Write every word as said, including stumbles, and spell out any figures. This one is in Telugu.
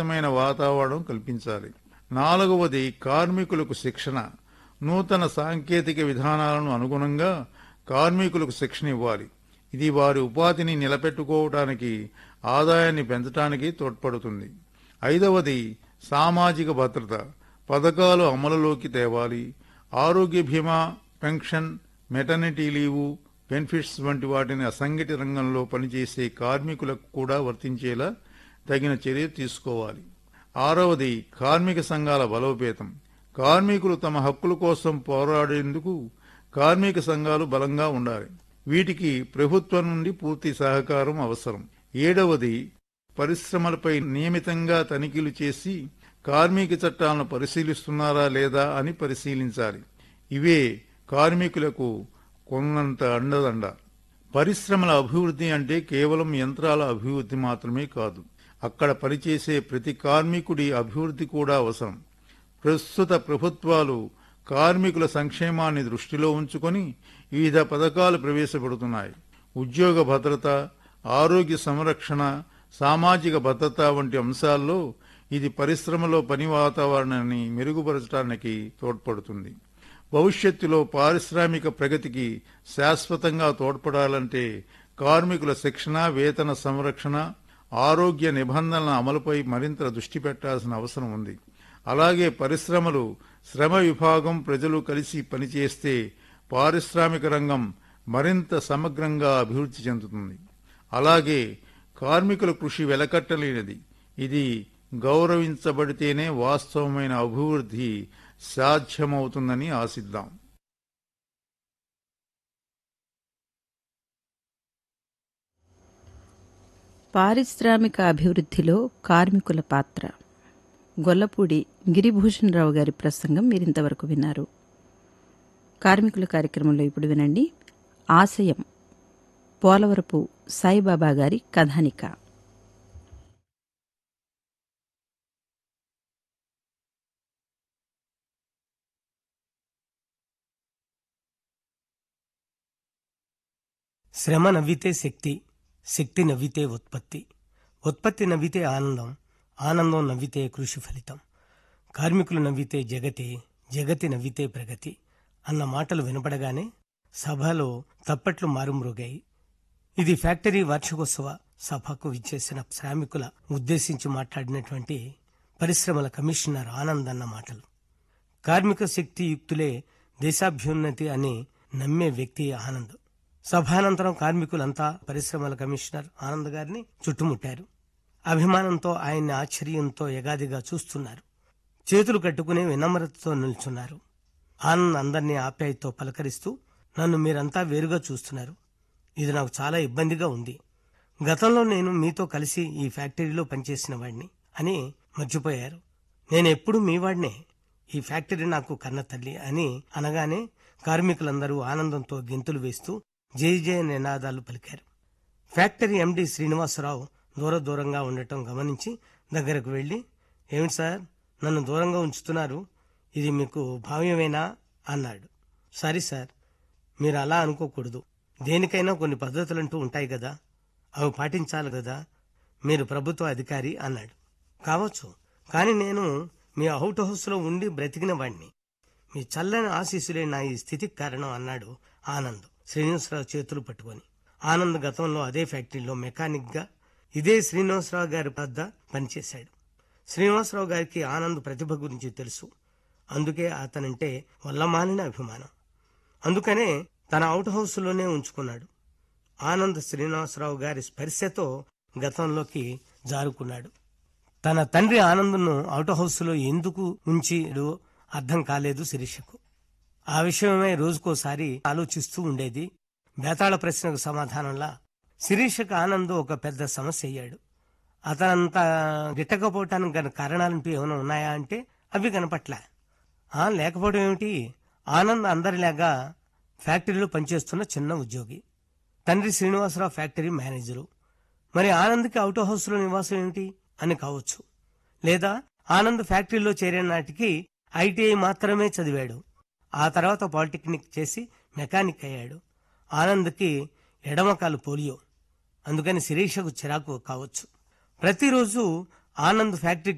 ఆహ్లాదకరమైన వాతావరణం కల్పించాలి. నాలుగవది కార్మికులకు శిక్షణ. నూతన సాంకేతిక విధానాలను అనుగుణంగా కార్మికులకు శిక్షణ ఇవ్వాలి. ఇది వారి ఉపాధిని నిలబెట్టుకోవడానికి, ఆదాయాన్ని పెంచడానికి తోడ్పడుతుంది. ఐదవది సామాజిక భద్రత. పథకాలు అమలులోకి తేవాలి. ఆరోగ్య బీమా, పెన్షన్, మెటర్నిటీ లీవు, బెనిఫిట్స్ వంటి వాటిని అసంఘటిత రంగంలో పనిచేసే కార్మికులకు కూడా వర్తించేలా తగిన చర్యలు తీసుకోవాలి. ఆరవది కార్మిక సంఘాల బలోపేతం. కార్మికులు తమ హక్కుల కోసం పోరాడేందుకు కార్మిక సంఘాలు బలంగా ఉండాలి. వీటికి ప్రభుత్వం నుండి పూర్తి సహకారం అవసరం. ఏడవది పరిశ్రమలపై నియమితంగా తనిఖీలు చేసి కార్మిక చట్టాలను పరిశీలిస్తున్నారా లేదా అని పరిశీలించాలి. ఇవే కార్మికులకు కొన్నంత అండదండ. పరిశ్రమల అభివృద్ధి అంటే కేవలం యంత్రాల అభివృద్ధి మాత్రమే కాదు, అక్కడ పనిచేసే ప్రతి కార్మికుడి అభివృద్ధి కూడా అవసరం. ప్రస్తుత ప్రభుత్వాలు కార్మికుల సంక్షేమాన్ని దృష్టిలో ఉంచుకొని వివిధ పథకాలు ప్రవేశపెడుతున్నాయి. ఉద్యోగ భద్రత, ఆరోగ్య సంరక్షణ, సామాజిక భద్రత వంటి అంశాల్లో ఇది పరిశ్రమలో పని వాతావరణాన్ని మెరుగుపరచడానికి తోడ్పడుతుంది. భవిష్యత్తులో పారిశ్రామిక ప్రగతికి శాశ్వతంగా తోడ్పడాలంటే కార్మికుల శిక్షణ, వేతన సంరక్షణ, ఆరోగ్య నిబంధనల అమలుపై మరింత దృష్టి పెట్టాల్సిన అవసరం ఉంది. అలాగే పరిశ్రమలు, శ్రమ విభాగం, ప్రజలు కలిసి పనిచేస్తే పారిశ్రామిక రంగం మరింత సమగ్రంగా అభివృద్ధి చెందుతుంది. అలాగే కార్మికుల కృషి వెలకట్టలేనిది. ఇది గౌరవించబడితేనే వాస్తవమైన అభివృద్ధి సాధ్యమవుతుందని ఆశిద్దాం. పారిశ్రామిక అభివృద్ధిలో కార్మికుల పాత్ర. గొల్లపూడి గిరిభూషణ్ రావు గారి ప్రసంగం మీరింతవరకు విన్నారు. కార్మికుల కార్యక్రమంలో ఇప్పుడు వినండి ఆశయం, పోలవరపు సాయిబాబా గారి కథానిక. శ్రమ నవ్వితే శక్తి, శక్తి నవ్వితే ఉత్పత్తి, ఉత్పత్తి నవ్వితే ఆనందం, ఆనందం నవ్వితే కృషి ఫలితం, కార్మికులు నవ్వితే జగతి, జగతి నవ్వితే ప్రగతి అన్న మాటలు వినపడగానే సభలో తప్పట్లు మారుమ్రోగాయి. ఇది ఫ్యాక్టరీ వార్షికోత్సవ సభకు విచ్చేసిన శ్రామికుల ఉద్దేశించి మాట్లాడినటువంటి పరిశ్రమల కమిషనర్ ఆనంద్ అన్న మాటలు. కార్మిక శక్తి యుక్తులే దేశాభ్యున్నతి అని నమ్మే వ్యక్తి ఆనంద్. సభానంతరం కార్మికులంతా పరిశ్రమల కమిషనర్ ఆనంద్ గారిని చుట్టుముట్టారు. అభిమానంతో ఆయన్ని ఆశ్చర్యంతో ఎగాదిగా చూస్తున్నారు. చేతులు కట్టుకుని వినమ్రతతో నిల్చున్నారు. ఆనంద్ అందరినీ ఆప్యాయతో పలకరిస్తూ, నన్ను మీరంతా వేరుగా చూస్తున్నారు, ఇది నాకు చాలా ఇబ్బందిగా ఉంది. గతంలో నేను మీతో కలిసి ఈ ఫ్యాక్టరీలో పనిచేసిన వాడిని అని మర్చిపోయారు. నేనెప్పుడు మీ వాడినే, ఈ ఫ్యాక్టరీ నాకు కన్న తల్లి అని అనగానే కార్మికులందరూ ఆనందంతో గెంతులు వేస్తూ జై జయ నినాదాలు పలికారు. ఫ్యాక్టరీ ఎండీ శ్రీనివాసరావు దూర దూరంగా ఉండటం గమనించి దగ్గరకు వెళ్లి, ఏమిటి సార్ నన్ను దూరంగా ఉంచుతున్నారు, ఇది మీకు భావ్యమేనా అన్నాడు. సారీ సార్, మీరు అలా అనుకోకూడదు, దేనికైనా కొన్ని పద్ధతులంటూ ఉంటాయి కదా, అవి పాటించాలి కదా, మీరు ప్రభుత్వ అధికారి అన్నాడు. కావచ్చు, కానీ నేను మీ అవుట్ హౌస్లో ఉండి బ్రతికిన వాణ్ణి, మీ చల్లని ఆశీస్సులే నా ఈ స్థితికి కారణం అన్నాడు ఆనంద్ శ్రీనివాసరావు చేతులు పట్టుకొని. ఆనంద్ గతంలో అదే ఫ్యాక్టరీలో మెకానిక్ గా ఇదే శ్రీనివాసరావు గారి వద్ద పనిచేశాడు. శ్రీనివాసరావు గారికి ఆనంద్ ప్రతిభ గురించి తెలుసు. అందుకే అతనంటే వల్లమాలిన అభిమానం. అందుకనే తన అవుట్ హౌస్లోనే ఉంచుకున్నాడు. ఆనంద్ శ్రీనివాసరావు గారి స్పర్శతో గతంలోకి జారుకున్నాడు. తన తండ్రి ఆనంద్ను అవుట్ హౌస్లో ఎందుకు ఉంచిడో అర్థం కాలేదు శిరీషకు. ఆ విషయమై రోజుకోసారి ఆలోచిస్తూ ఉండేది. బేతాళ ప్రశ్నకు సమాధానంలా శిరీషకు ఆనంద్ ఒక పెద్ద సమస్య అయ్యాడు. అతనంతా గిట్టకపోవటానికి గల కారణాలంటూ ఏమైనా ఉన్నాయా అంటే అవి కనపట్లే. ఆ లేకపోవడం ఏమిటి, ఆనంద్ అందరిలాగా ఫ్యాక్టరీలో పనిచేస్తున్న చిన్న ఉద్యోగి, తండ్రి శ్రీనివాసరావు ఫ్యాక్టరీ మేనేజరు. మరి ఆనంద్కి అవుట్ హౌస్లో నివాసం ఏమిటి అని కావచ్చు. లేదా ఆనంద్ ఫ్యాక్టరీలో చేరే నాటికి ఐటీఐ మాత్రమే చదివాడు. ఆ తర్వాత పాలిటెక్నిక్ చేసి మెకానిక్ అయ్యాడు. ఆనంద్కి ఎడమకాలు పోలియో, అందుకని శిరీషకు చిరాకు కావచ్చు. ప్రతిరోజు ఆనంద్ ఫ్యాక్టరీ